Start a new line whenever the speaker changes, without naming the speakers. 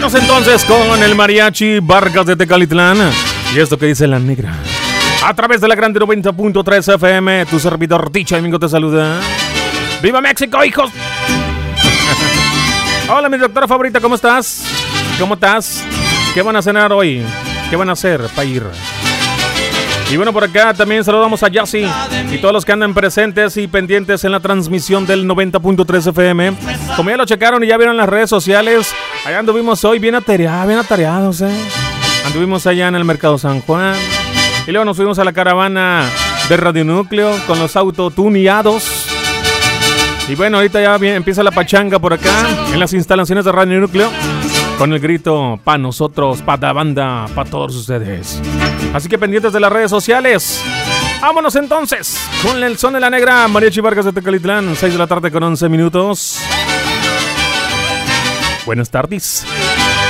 Vámonos entonces con el Mariachi Vargas de Tecalitlán. Y esto que dice La Negra. A través de la grande 90.3 FM, tu servidor Ticha Domingo te saluda. ¡Viva México, hijos! Hola, mi doctora favorita, ¿cómo estás? ¿Cómo estás? ¿Qué van a cenar hoy? ¿Qué van a hacer para ir? Y bueno, por acá también saludamos a Yassi y todos los que andan presentes y pendientes en la transmisión del 90.3 FM. Como ya lo checaron y ya vieron las redes sociales, allá anduvimos hoy bien atareados, Anduvimos allá en el Mercado San Juan. Y luego nos fuimos a la caravana de Radio Núcleo con los autotuneados. Y bueno, ahorita ya empieza la pachanga por acá en las instalaciones de Radio Núcleo, con el grito pa' nosotros, pa' la banda, pa' todos ustedes. Así que pendientes de las redes sociales. Vámonos entonces con el son de La Negra, Mariachi Vargas de Tecalitlán, 6 de la tarde con 11 minutos. Buenas tardes.